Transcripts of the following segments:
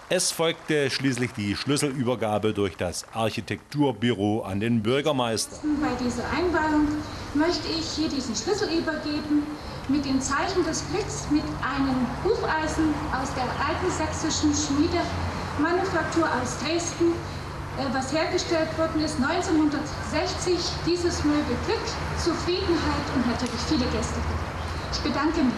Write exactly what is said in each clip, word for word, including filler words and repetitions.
Es folgte schließlich die Schlüsselübergabe durch das Architekturbüro an den Bürgermeister. Bei dieser Einweihung möchte ich hier diesen Schlüssel übergeben mit dem Zeichen des Glücks, mit einem Hufeisen aus der alten sächsischen Schmiedemanufaktur aus Dresden, was hergestellt worden ist neunzehnhundertsechzig. Dieses möge Glück, Zufriedenheit und natürlich viele Gäste bringen. Ich bedanke mich.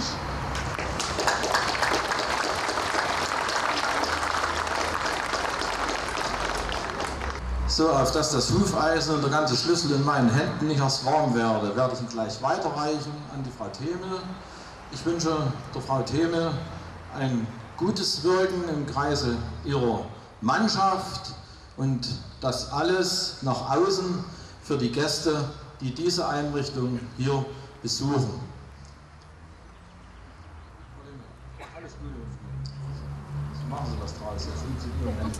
So, auf dass das Hufeisen und der ganze Schlüssel in meinen Händen nicht erst warm werde, werde ich ihn gleich weiterreichen an die Frau Themel. Ich wünsche der Frau Themel ein gutes Wirken im Kreise ihrer Mannschaft und das alles nach außen für die Gäste, die diese Einrichtung hier besuchen. Alles Gute. Machen Sie was draus, jetzt sind Sie hier Menschen.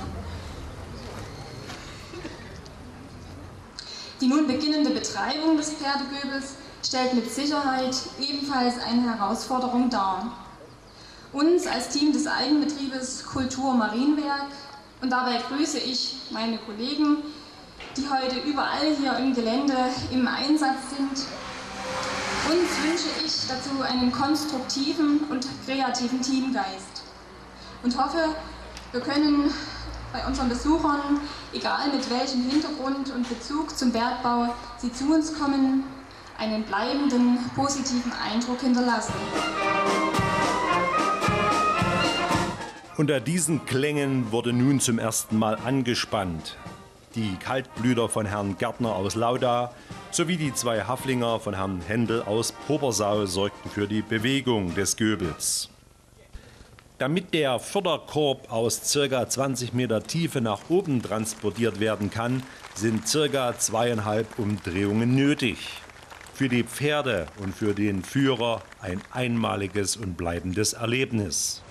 Die nun beginnende Betreibung des Pferdegöbels stellt mit Sicherheit ebenfalls eine Herausforderung dar. Uns als Team des Eigenbetriebes Kultur Marienwerk, und dabei grüße ich meine Kollegen, die heute überall hier im Gelände im Einsatz sind, uns wünsche ich dazu einen konstruktiven und kreativen Teamgeist und hoffe, wir können bei unseren Besuchern, egal mit welchem Hintergrund und Bezug zum Bergbau sie zu uns kommen, einen bleibenden, positiven Eindruck hinterlassen. Unter diesen Klängen wurde nun zum ersten Mal angespannt. Die Kaltblüter von Herrn Gärtner aus Lauda sowie die zwei Haflinger von Herrn Händel aus Pobersau sorgten für die Bewegung des Göbels. Damit der Förderkorb aus ca. zwanzig Meter Tiefe nach oben transportiert werden kann, sind ca. zweieinhalb Umdrehungen nötig. Für die Pferde und für den Führer ein einmaliges und bleibendes Erlebnis.